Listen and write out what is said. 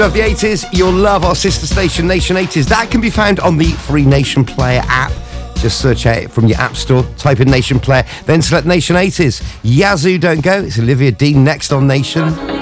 Love the 80s, you'll love our sister station Nation 80s. That can be found on the free Nation Player app. Just search out from your app store, type in Nation Player, then select Nation 80s. Yazoo, Don't Go. It's Olivia Dean next on Nation.